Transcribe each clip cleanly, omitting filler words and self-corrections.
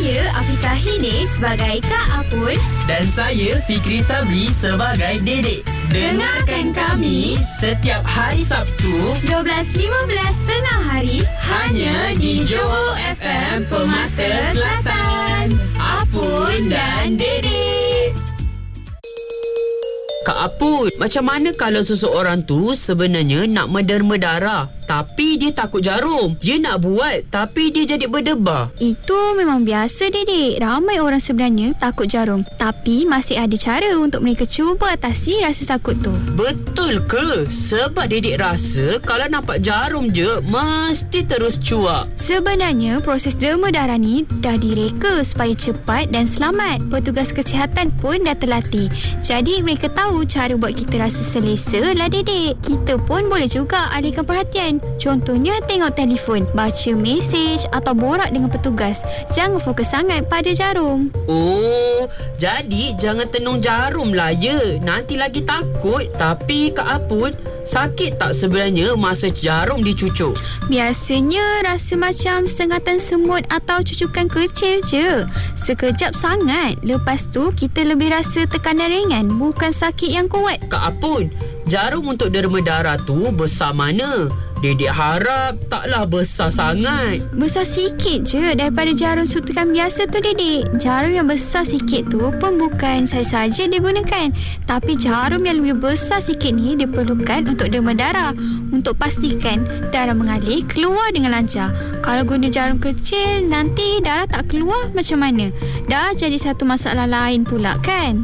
Saya Afifah Hini sebagai Kak Apun. Dan saya Fikri Sabri sebagai Dedek. Dengarkan kami setiap hari Sabtu 12.15 tengah hari hanya di Johor FM Permata Selatan. Apun dan Dedek. Kak Apun, macam mana kalau seseorang tu sebenarnya nak menderma darah tapi dia takut jarum? Dia nak buat tapi dia jadi berdebar. Itu memang biasa, Dedek. Ramai orang sebenarnya takut jarum, tapi masih ada cara untuk mereka cuba atasi rasa takut tu. Betul ke? Sebab Dedek rasa kalau nampak jarum je mesti terus cuak. Sebenarnya proses derma darah ni dah direka supaya cepat dan selamat. Petugas kesihatan pun dah terlatih. Jadi mereka tahu cara buat kita rasa selesa lah, Dedek. Kita pun boleh juga alihkan perhatian. Contohnya tengok telefon, baca mesej atau borak dengan petugas. Jangan fokus sangat pada jarum. Oh, jadi jangan tenung jarum lah ya. Nanti lagi takut. Tapi Kak Apun, sakit tak sebenarnya masa jarum dicucuk? Biasanya rasa macam sengatan semut atau cucukan kecil je. Sekejap sangat. Lepas tu kita lebih rasa tekanan ringan, bukan sakit yang kuat. Kak Apun, jarum untuk derma darah tu besar mana? Dedek harap taklah besar sangat. Besar sikit je daripada jarum suntikan biasa tu, Dedek. Jarum yang besar sikit tu pun bukan saja digunakan. Tapi jarum yang lebih besar sikit ni diperlukan untuk derma darah, untuk pastikan darah mengalir keluar dengan lancar. Kalau guna jarum kecil, nanti darah tak keluar macam mana? Dah jadi satu masalah lain pula kan?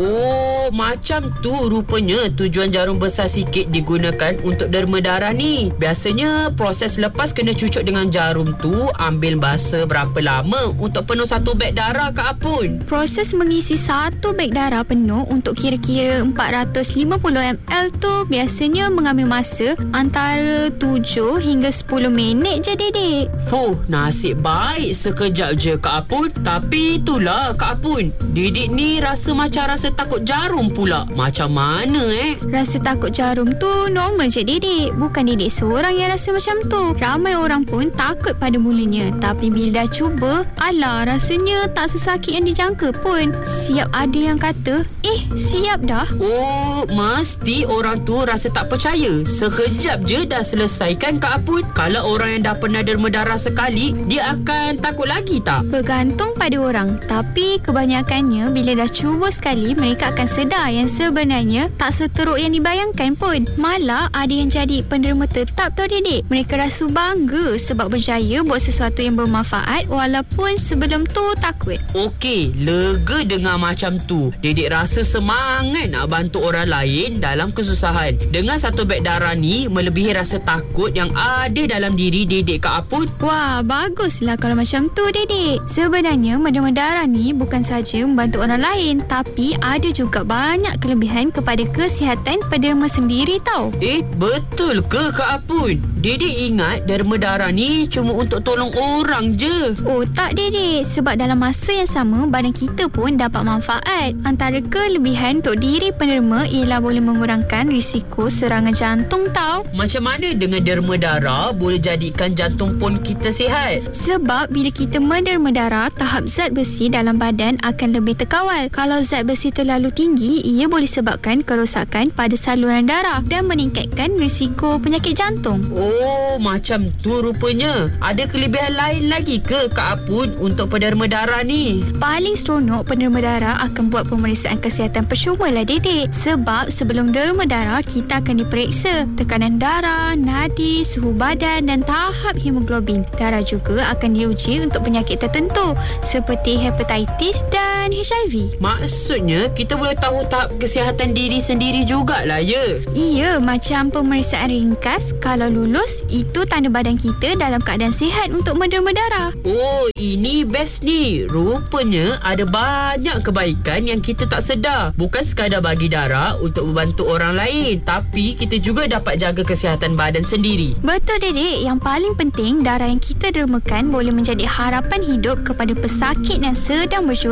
Oh, macam tu rupanya tujuan jarum besar sikit digunakan untuk derma darah ni. Biasanya proses lepas kena cucuk dengan jarum tu ambil masa berapa lama untuk penuh satu beg darah, Kak Apun? Proses mengisi satu beg darah penuh untuk kira-kira 450 ml tu biasanya mengambil masa antara 7 hingga 10 minit je, Dedek. Fuh, nasib baik sekejap je, Kak Apun. Tapi itulah, Kak Apun, Dedek ni rasa macam rasa takut jarum pula. Macam mana Rasa takut jarum tu normal je, Dedek. Bukan Dedek seorang yang rasa macam tu. Ramai orang pun takut pada mulanya. Tapi bila dah cuba, alah, rasanya tak sesakit yang dijangka pun. Siap ada yang kata, siap dah. Oh, mesti orang tu rasa tak percaya. Sekejap je dah selesaikan, Kak Apun. Kalau orang yang dah pernah derma darah sekali, dia akan takut lagi tak? Bergantung pada orang. Tapi kebanyakannya bila dah cuba sekali, mereka akan sedar yang sebenarnya tak seteruk yang dibayangkan pun. Malah ada yang jadi penderma tetap tau, Dedek. Mereka rasa bangga sebab berjaya buat sesuatu yang bermanfaat walaupun sebelum tu takut. Okey, lega dengar macam tu. Dedek rasa semangat nak bantu orang lain dalam kesusahan. Dengan satu beg darah ni melebihi rasa takut yang ada dalam diri Dedek, Kak Apun. Wah, baguslah kalau macam tu, Dedek. Sebenarnya menderma darah ni bukan saja membantu orang lain, tapi ada juga banyak kelebihan kepada kesihatan penderma sendiri tau. Betul ke, Kak Apun? Dedek ingat derma darah ni cuma untuk tolong orang je. Oh tak, Dedek. Sebab dalam masa yang sama, badan kita pun dapat manfaat. Antara kelebihan untuk diri penderma ialah boleh mengurangkan risiko serangan jantung tau. Macam mana dengan derma darah boleh jadikan jantung pun kita sihat? Sebab bila kita menderma darah, tahap zat besi dalam badan akan lebih terkawal. Kalau zat besi terlalu tinggi, ia boleh sebabkan kerosakan pada saluran darah dan meningkatkan risiko penyakit jantung. Oh, macam tu rupanya. Ada kelebihan lain lagi ke, Kak Apun, untuk penderma darah ni? Paling seronok penderma darah akan buat pemeriksaan kesihatan percuma lah, Dedek. Sebab sebelum derma darah, kita akan diperiksa tekanan darah, nadi, suhu badan dan tahap hemoglobin. Darah juga akan diuji untuk penyakit tertentu seperti hepatitis dan HIV. Maksudnya kita boleh tahu tahap kesihatan diri sendiri jugalah ya? Iya, macam pemeriksaan ringkas. Kalau lulus, itu tanda badan kita dalam keadaan sihat untuk menderma darah. Oh, ini best ni. Rupanya ada banyak kebaikan yang kita tak sedar. Bukan sekadar bagi darah untuk membantu orang lain, tapi kita juga dapat jaga kesihatan badan sendiri. Betul, Dedek. Yang paling penting, darah yang kita dermakan boleh menjadi harapan hidup kepada pesakit yang sedang berjuang antara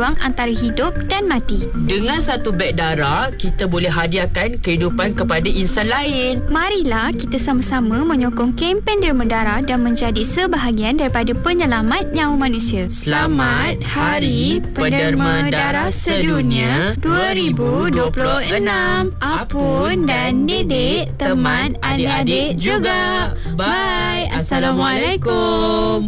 antara hidup dan mati. Dengan satu beg darah, kita boleh hadiahkan kehidupan kepada insan lain. Marilah kita sama-sama menyokong kempen derma darah dan menjadi sebahagian daripada penyelamat nyawa manusia. Selamat Hari Penderma Darah Sedunia 2026. Apun dan Dedek, teman adik-adik juga. Bye. Assalamualaikum.